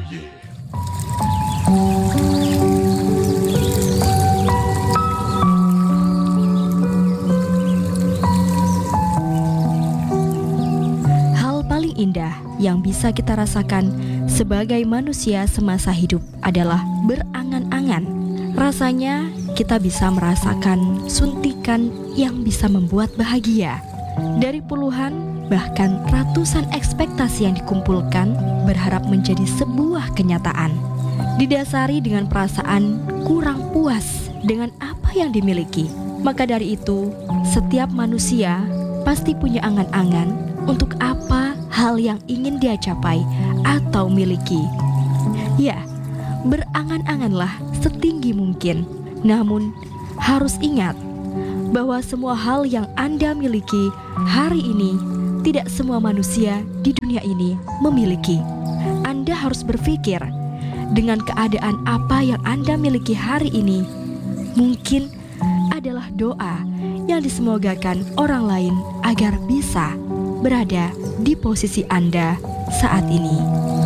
Hal paling indah yang bisa kita rasakan sebagai manusia semasa hidup adalah berangan-angan. Rasanya kita bisa merasakan suntikan yang bisa membuat bahagia. Dari puluhan bahkan ratusan ekspektasi yang dikumpulkan berharap menjadi sebuah kenyataan. Didasari dengan perasaan kurang puas dengan apa yang dimiliki. Maka dari itu, setiap manusia pasti punya angan-angan untuk apa hal yang ingin dia capai atau miliki. Ya, berangan-anganlah setinggi mungkin. Namun, harus ingat bahwa semua hal yang Anda miliki hari ini tidak semua manusia di dunia ini memiliki. Anda harus berpikir, dengan keadaan apa yang Anda miliki hari ini, mungkin adalah doa yang disemogakan orang lain agar bisa berada di posisi Anda saat ini.